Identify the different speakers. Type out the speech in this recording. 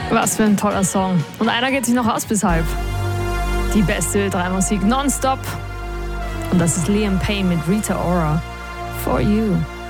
Speaker 1: Was für ein toller Song. Und einer geht sich noch aus bis halb. Die beste Ö3-Musik nonstop. Und das ist Liam Payne mit Rita Ora. For You.